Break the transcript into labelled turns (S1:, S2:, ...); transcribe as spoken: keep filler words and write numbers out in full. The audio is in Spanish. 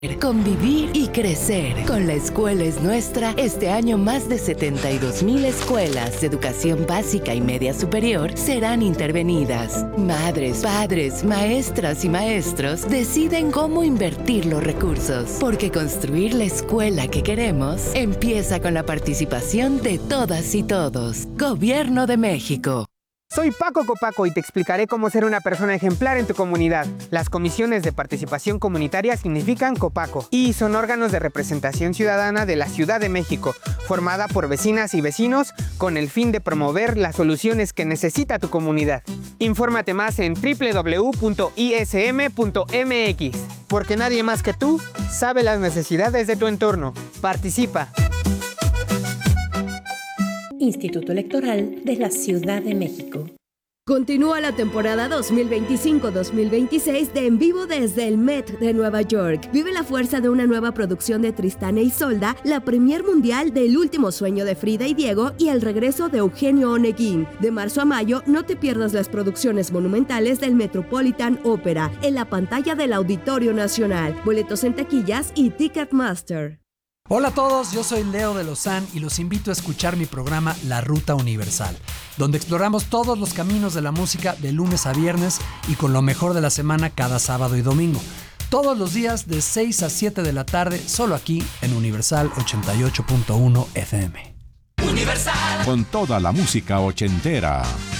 S1: Convivir y crecer. Con La Escuela es Nuestra, este año más de setenta y dos mil escuelas de educación básica y media superior serán intervenidas. Madres, padres, maestras y maestros deciden cómo invertir los recursos, porque construir la escuela que queremos empieza con la participación de todas y todos. Gobierno de México.
S2: Soy Paco Copaco y te explicaré cómo ser una persona ejemplar en tu comunidad. Las comisiones de participación comunitaria significan Copaco y son órganos de representación ciudadana de la Ciudad de México, formada por vecinas y vecinos con el fin de promover las soluciones que necesita tu comunidad. Infórmate más en doble u doble u doble u punto i s m punto m x, porque nadie más que tú sabe las necesidades de tu entorno. Participa.
S3: Instituto Electoral de la Ciudad de México.
S4: Continúa la temporada dos mil veinticinco dos mil veintiséis de En Vivo desde el Met de Nueva York. Vive la fuerza de una nueva producción de Tristán e Isolda, la premier mundial del Último Sueño de Frida y Diego y el regreso de Eugenio Oneguín. De marzo a mayo, no te pierdas las producciones monumentales del Metropolitan Opera en la pantalla del Auditorio Nacional. Boletos en taquillas y Ticketmaster.
S5: Hola a todos, yo soy Leo de Lozán y los invito a escuchar mi programa La Ruta Universal, donde exploramos todos los caminos de la música de lunes a viernes y con lo mejor de la semana cada sábado y domingo. Todos los días de seis a siete de la tarde, solo aquí en Universal ochenta y ocho punto uno F M.
S6: Universal. Con toda la música ochentera.